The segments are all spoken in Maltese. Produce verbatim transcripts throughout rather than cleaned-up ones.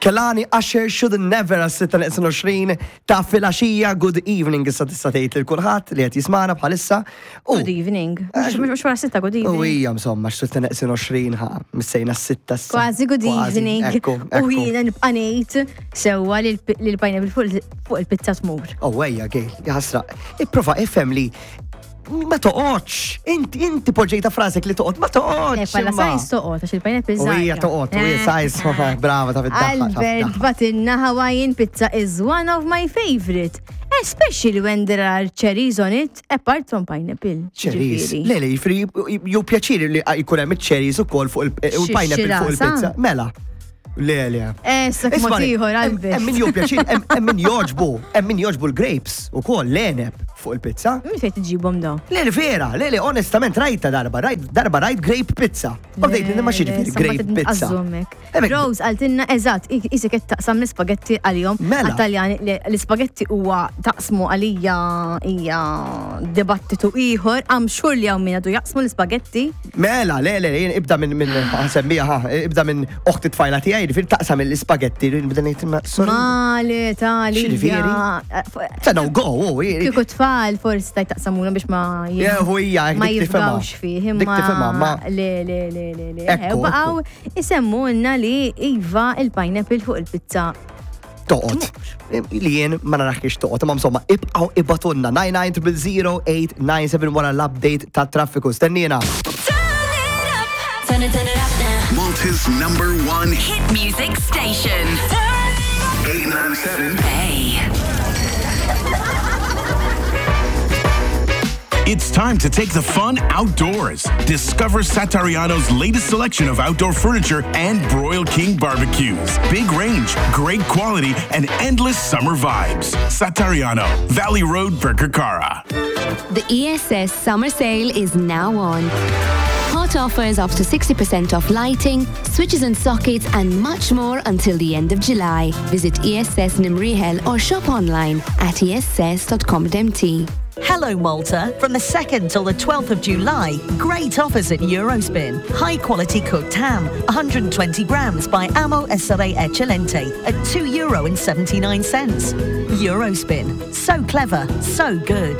Kelani Asher should never għas-sitta neqsin għoxrin ta' filaxija. Good evening, issa tista' tgħid lil kulħadd li qed jismana bħalissa. Good evening. Mhux wara sitta, good evening. U hija insomma x-sitta neqsin għoxrin ħa missejna s-sitta issa. Kważi good evening. U jiena nibqa' ngħid sewwa li l-pineapple fuq il-pizza tmur. Oh wejja gejl, jaħasra. Ipprova ifhem li ma toqgħodx. Inti inti poġġejta frasek li toqgħod, ma toqgħodx. Bħala sajs toqgħod għax il-pineapple żgħira. U hija toqgħod, u hija sajs brava ta' fid-daħħa. Albert batinna Hawaiian pizza is one of my favorite. Especially when there are cherries on it, apart from pineapple. Cherries. Lele, jifri, ju pjaċiri li jkun hemm cherries ukoll fuq il-pineapple fuq il-pizza. Mela. Le, le. Eh, sak motiħor, Albert. Emmin ju pjaċir, emmin joġbu, emmin joġbu l-grapes u kol, l-eneb fuq il-pizza. Mi fejt iġibom da? Le, le, vera, le, le, onestament, rajta darba, darba rajt grape pizza. Għabdejt, ma xieġifiri, grape pizza. Rose, għaltinna, eżat, isek taqsam l-spaghetti għal-jom. Mela. Taljani, l-spaghetti huwa taqsmu għalija, ija dibattitu iħor, għam xur li għaw minna du jaqsmu l-spaghetti. Mela, le, le, ibda minn, minn, għasemmija, ibda minn oħti tfajla tijaj. Fil taqsam l-spaghetti, b'danejt ma' Mali, Talija. Ta' no, go, Kiku tfal, forsi ta' taqsamuna biex ma' ma' jifgawx fih. Ma' le, le, le, le, le. Baqaw, jisemmunna li iva il-pineapple fuq il-pizza. Toqot. Li jien ma naraħkix toqot. Ma' msomma, ibqaw ibatunna. nine nine zero zero eight nine seven wara l-update ta' traffiku. Stennina. Turn it, turn it up now. Malta's number one hit music station. eight nine seven. Hey. It's time to take the fun outdoors. Discover Satariano's latest selection of outdoor furniture and Broil King barbecues. Big range, great quality, and endless summer vibes. Satariano, Valley Road, Birkirkara. The E S S summer sale is now on. Hot offers up to sixty percent off lighting, switches and sockets, and much more until the end of July. Visit E S S Nimrihel or shop online at e s s dot com dot m t. Hello Malta. From the second till the twelfth of July, great offers at Eurospin. High quality cooked ham, one hundred twenty grams by Amo Essere Eccellente at two euro and seventy-nine cents. Eurospin. So clever, so good.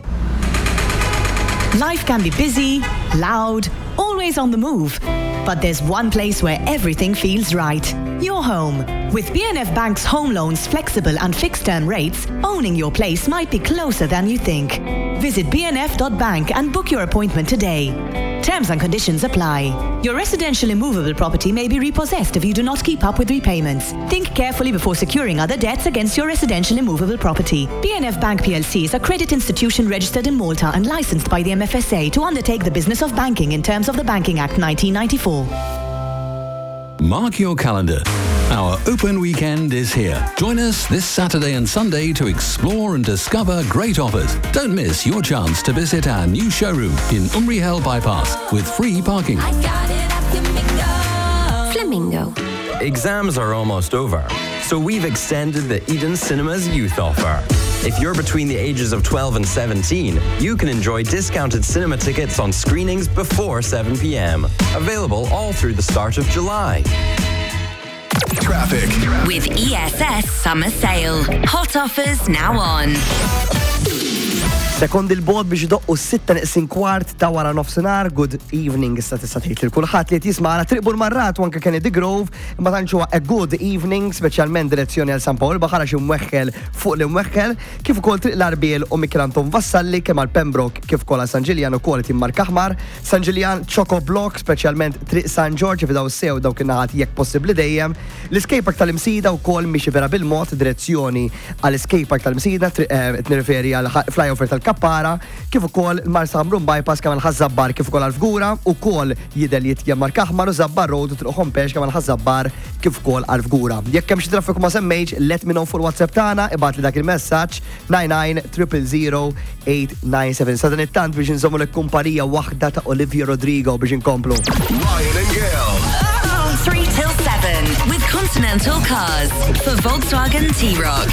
Life can be busy, loud, always on the move. But there's one place where everything feels right. Your home. With B N F Bank's home loans, flexible and fixed-term rates, owning your place might be closer than you think. Visit b n f dot bank and book your appointment today. Terms and conditions apply. Your residential immovable property may be repossessed if you do not keep up with repayments. Think carefully before securing other debts against your residential immovable property. B N F Bank P L C is a credit institution registered in Malta and licensed by the M F S A to undertake the business of banking in terms of the Banking Act nineteen ninety-four. Mark your calendar. Our open weekend is here. Join us this Saturday and Sunday to explore and discover great offers. Don't miss your chance to visit our new showroom in Umrihel Bypass with free parking. I got it at Flamingo. Flamingo. Exams are almost over, so we've extended the Eden Cinemas Youth Offer. If you're between the ages of twelve and seventeen, you can enjoy discounted cinema tickets on screenings before seven p.m. Available all through the start of July. Traffic. With E S S Summer Sale. Hot offers now on. Sekond il-bod biex doqqu s-sitta neqsin kwart ta' wara nofsinhar. Good evening, issa tista' tgħid lil kulħadd li qed jisma'na triq Bulmarrat u anke Kennedy Grove, imma tantx huwa a good evening, speċjalment direzzjoni għal San Pawl, baħala xi mwekkel fuq l-imwekkel, kif ukoll triq l-Arbiel u Mikelanton Vassalli kemm għal Pembroke kif ukoll għal San Ġiljan ukoll timmar Kaħmar, San Ġiljan Choco Block, speċjalment triq San George f'daw sew dawk in-naħat jekk possibbli dejjem. L-Escape Park tal-Imsida wkoll mixi vera bil-mod direzzjoni għall Escape Park tal-Imsida, nirreferi għal flyover tal-Kappara, kif ukoll il-Marsa Ħamrun bypass kemm għal-Ħażabbar kif ukoll għal-Fgura, ukoll jidher jitjemmar Kaħmar u Żabbar Road u triq Ħompex kemm għal-Ħażabbar kif ukoll għal-Fgura. Jekk hemm xi traffiku ma semmejx, let me know fuq WhatsApp tagħna, ibgħat li dak il-messaġġ nine nine zero zero eight nine seven. Sa dan it-tant biex inżommu l-kumpanija waħda ta' Olivia Rodrigo biex inkomplu. Ryan and Gail. three till seven with Continental Cars for Volkswagen T-Roc.